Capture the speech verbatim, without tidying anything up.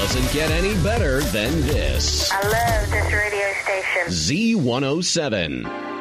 doesn't get any better than this. I love this radio station. Z one oh seven.